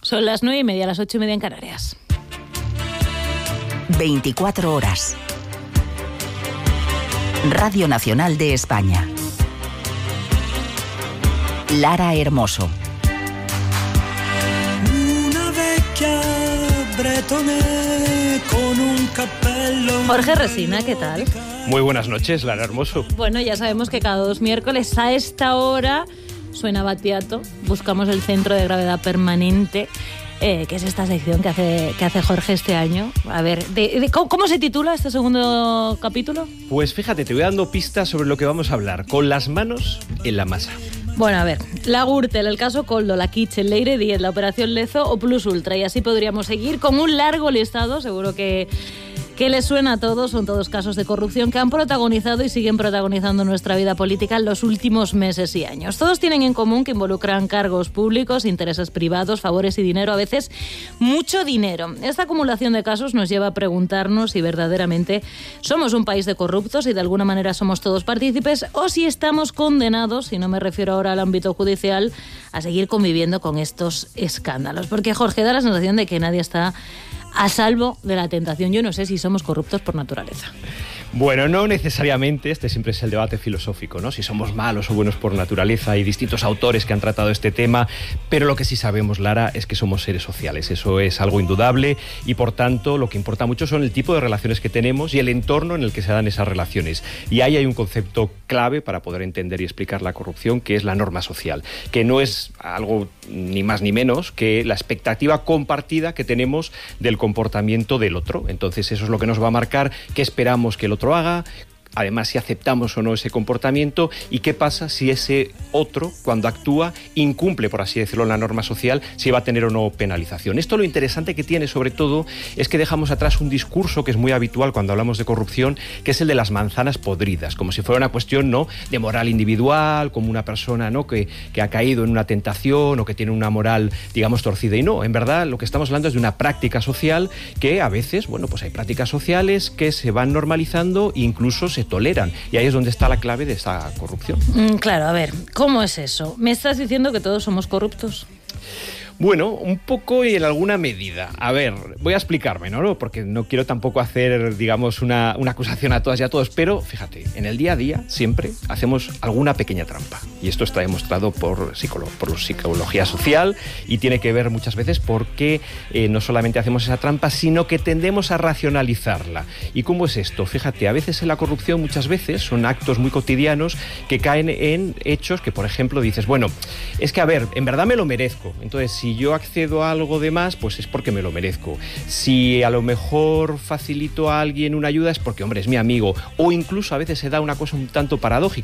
Son las 9:30, las 8:30 en Canarias. 24 horas. Radio Nacional de España. Lara Hermoso. Una vecchia bretone con un cappello. Jorge Resina, ¿qué tal? Muy buenas noches, Lara Hermoso. Bueno, ya sabemos que cada 2 miércoles a esta hora suena Battiato. Buscamos el centro de gravedad permanente, que es esta sección que hace Jorge este año. A ver, ¿cómo se titula este segundo capítulo? Pues fíjate, te voy dando pistas sobre lo que vamos a hablar. Con las manos en la masa. Bueno, a ver, la Gürtel, el caso Koldo, la Kitchen, Leire 10, la Operación Lezo o Plus Ultra. Y así podríamos seguir con un largo listado, seguro que les suena a todos. Son todos casos de corrupción que han protagonizado y siguen protagonizando nuestra vida política en los últimos meses y años. Todos tienen en común que involucran cargos públicos, intereses privados, favores y dinero, a veces mucho dinero. Esta acumulación de casos nos lleva a preguntarnos si verdaderamente somos un país de corruptos y de alguna manera somos todos partícipes, o si estamos condenados, y no me refiero ahora al ámbito judicial, a seguir conviviendo con estos escándalos. Porque, Jorge, da la sensación de que nadie está a salvo de la tentación. Yo no sé si somos corruptos por naturaleza. Bueno, no necesariamente, este siempre es el debate filosófico, ¿no? Si somos malos o buenos por naturaleza. Hay distintos autores que han tratado este tema, pero lo que sí sabemos, Lara, es que somos seres sociales. Eso es algo indudable y, por tanto, lo que importa mucho son el tipo de relaciones que tenemos y el entorno en el que se dan esas relaciones. Y ahí hay un concepto clave para poder entender y explicar la corrupción, que es la norma social, que no es algo ni más ni menos que la expectativa compartida que tenemos del comportamiento del otro. Entonces, eso es lo que nos va a marcar qué esperamos que el otro haga, además si aceptamos o no ese comportamiento, y qué pasa si ese otro, cuando actúa, incumple, por así decirlo, la norma social, si va a tener o no penalización. Esto, lo interesante que tiene, sobre todo, es que dejamos atrás un discurso que es muy habitual cuando hablamos de corrupción, que es el de las manzanas podridas, como si fuera una cuestión, ¿no?, de moral individual, como una persona, ¿no?, que ha caído en una tentación o que tiene una moral, digamos, torcida. Y no, en verdad, lo que estamos hablando es de una práctica social que a veces, bueno, pues hay prácticas sociales que se van normalizando e incluso se toleran, y ahí es donde está la clave de esta corrupción. Claro, a ver, ¿cómo es eso? ¿Me estás diciendo que todos somos corruptos? Bueno, un poco y en alguna medida. A ver, voy a explicarme, ¿no? Porque no quiero tampoco hacer, digamos, una acusación a todas y a todos, pero fíjate, en el día a día siempre hacemos alguna pequeña trampa. Y esto está demostrado por psicología social, y tiene que ver muchas veces porque no solamente hacemos esa trampa, sino que tendemos a racionalizarla. ¿Y cómo es esto? Fíjate, a veces en la corrupción, muchas veces son actos muy cotidianos que caen en hechos que, por ejemplo, dices, bueno, es que, a ver, en verdad me lo merezco. Entonces, si yo accedo a algo de más, pues es porque me lo merezco. Si a lo mejor facilito a alguien una ayuda, es porque, hombre, es mi amigo. O incluso a veces se da una cosa un tanto paradójica.